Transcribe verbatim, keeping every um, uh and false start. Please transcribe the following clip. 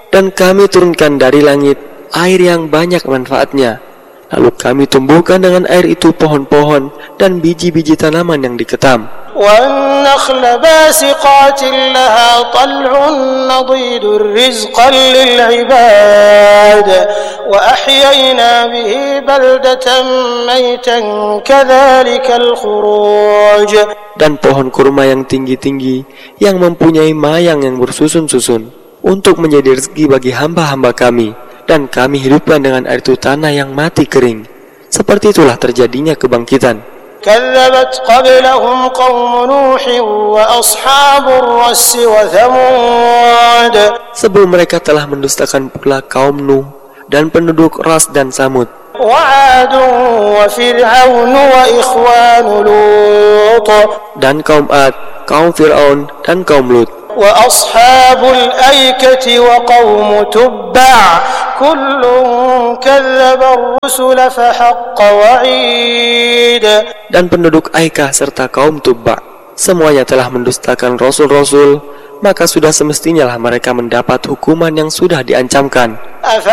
Dan kami turunkan dari langit air yang banyak manfaatnya. Lalu kami tumbuhkan dengan air itu pohon-pohon dan biji-biji tanaman yang diketam. وَالنَّخْلَ بَاسِقَاتٍ لَهَا طَلْعٌ نَضِيدٌ رِزْقًا لِلْعِبَادِ وَأَحْيَيْنَا بِهِ بَلْدَةً مَيْتًا كَذَلِكَ الْخُرُوجُ. Dan pohon kurma yang tinggi-tinggi yang mempunyai mayang yang bersusun-susun untuk menjadi rezeki bagi hamba-hamba kami, dan kami hidupkan dengan air itu tanah yang mati kering. Seperti itulah terjadinya kebangkitan. كذبت قبلهم قوم نوح وأصحاب الرس وثمود. Sebelum mereka telah mendustakan pula kaum Nuh dan penduduk Ras dan Samud. وعاد وفرعون وإخوان لوط. Dan kaum Ad, kaum Fir'aun dan kaum Lut. وأصحاب الأيكة وقوم تبع كل كذب الرسل فحق وعيد. Dan penduduk Aikah serta kaum Tubba, semuanya telah mendustakan Rasul-Rasul, maka sudah semestinya lah mereka mendapat hukuman yang sudah diancamkan.